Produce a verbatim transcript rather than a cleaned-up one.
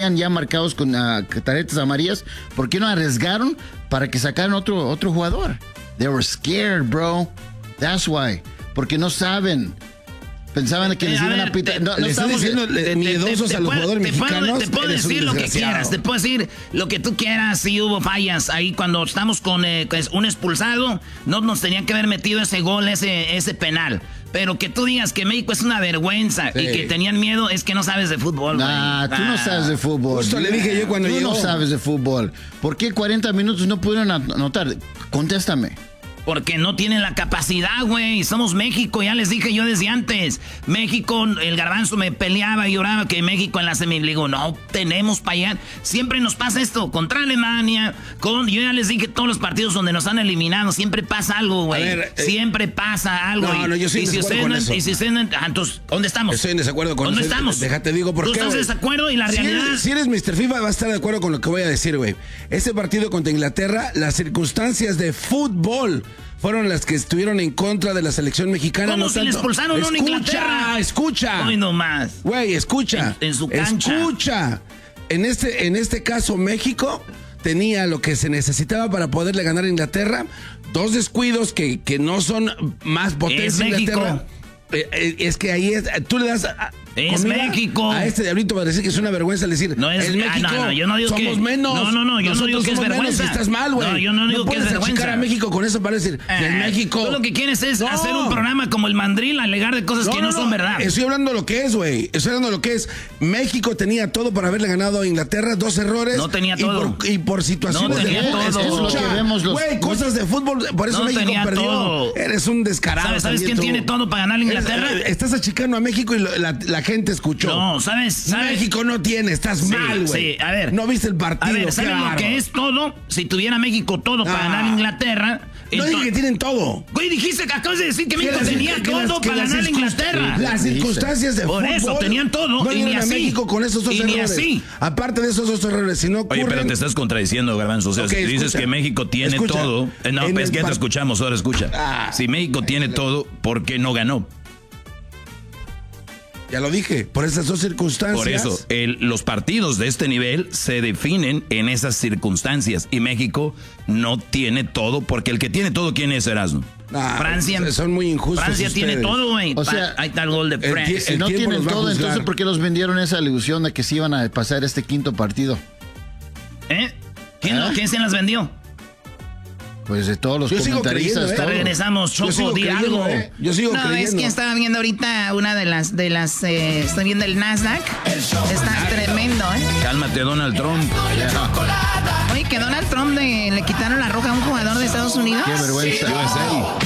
tenían ya marcados con uh, tarjetas amarillas, ¿por qué no arriesgaron para que sacaran otro, otro jugador? They were scared, bro. That's why. Porque no saben. Pensaban que les eh, iban a, a pitar. te, No, le no estás diciendo te, miedosos te, te, a los jugadores te mexicanos. Puedo, te puedo decir lo que quieras. Te puedo decir lo que tú quieras. Sí hubo fallas ahí cuando estamos con eh, un expulsado. No nos tenían que haber metido ese gol, ese, ese penal. Pero que tú digas que México es una vergüenza sí. y que tenían miedo, es que no sabes de fútbol. Nah, güey. tú nah. no sabes de fútbol. Justo le dije yo cuando tú llegó. Tú no sabes de fútbol. ¿Por qué cuarenta minutos no pudieron anotar? Contéstame. Porque no tienen la capacidad, güey. Somos México, ya les dije yo desde antes. México, el Garbanzo me peleaba y lloraba que México en la semi. Le digo, no tenemos para allá. Siempre nos pasa esto. Contra Alemania, con, yo ya les dije todos los partidos donde nos han eliminado. Siempre pasa algo, güey. Eh, siempre pasa algo. No, y, no, yo estoy en desacuerdo con eso. Y si ustedes no, entonces, ¿dónde estamos? Estoy en desacuerdo con eso. ¿Dónde estamos? Déjate digo por qué. ¿Tú estás en desacuerdo y la si realidad? Eres, si eres mister FIFA, vas a estar de acuerdo con lo que voy a decir, güey. Ese partido contra Inglaterra, las circunstancias de fútbol fueron las que estuvieron en contra de la selección mexicana. ¿Cómo no si tanto? le expulsaron a Inglaterra? Escucha, Hoy nomás. Güey, escucha. En, en su cancha. Escucha. En este, en este caso, México tenía lo que se necesitaba para poderle ganar a Inglaterra. Dos descuidos que, que no son más potencia es Inglaterra. México. Eh, eh, es que ahí es, tú le das a, es México. A este diablito va a decir que es una vergüenza decir, no es, es México. Ah, no, no, yo no digo somos que, menos. No, no, no, yo no digo que es vergüenza. Menos, estás mal, güey. No, yo no digo no que es vergüenza. puedes achicar a México con eso para decir, eh, es México. Tú lo que quieres es no. hacer un programa como el Mandril, alegar de cosas no, que no, no son verdad. Estoy hablando de lo que es, güey. Estoy hablando de lo que es. México tenía todo para haberle ganado a Inglaterra, dos errores. No tenía todo. Y por, y por situaciones no tenía de todo. Es lo que vemos los... Güey, cosas de fútbol, por eso no México tenía perdió. Todo. Eres un descarado. ¿Sabes, ¿sabes quién tú? tiene todo para ganar a Inglaterra? Es, estás achicando a México y lo, la, la gente escuchó. No, ¿sabes? ¿sabes? México no tiene, estás sí, mal, güey. Sí, a ver. No viste el partido. A ver, ¿sabes lo que es todo? Si tuviera México todo ah. para ganar a Inglaterra. No dije que tienen todo. Güey, dijiste que acabas de decir que México tenía que todo las, para ganar a Inglaterra. Las circunstancias de Por fútbol. Por eso, tenían todo. No y ni a así. México con esos dos y errores. Ni así. Aparte de esos dos errores, si no ocurren... Oye, pero te estás contradiciendo, Garbanzo. O sea, okay, si dices escucha, que México tiene escucha, todo... Eh, no, es que ya te escuchamos, ahora escucha. Ah, si México tiene todo, ¿por qué no ganó? Ya lo dije, por esas dos circunstancias. Por eso, el, los partidos de este nivel se definen en esas circunstancias. Y México no tiene todo, porque el que tiene todo, ¿quién es, Erasmo? Nah, Francia. Son muy injustos. Francia ustedes. tiene todo, güey. O sea, ahí está el gol de Francia. Si no tienen todo, entonces, ¿por qué los vendieron esa ilusión de que se iban a pasar este quinto partido? ¿Eh? ¿Quién, ¿Eh? ¿Quién se las vendió? Pues de todos los yo comentaristas. Creyendo, ¿eh? Regresamos, Choco, di algo. Eh. Yo sigo no, creyendo. es que estaba viendo ahorita una de las, de las, eh, estoy viendo el Nasdaq. Está tremendo, ¿eh? Cálmate, Donald Trump. Oye, que Donald Trump de, le quitaron la roja a un jugador de Estados Unidos. Qué vergüenza. Sí.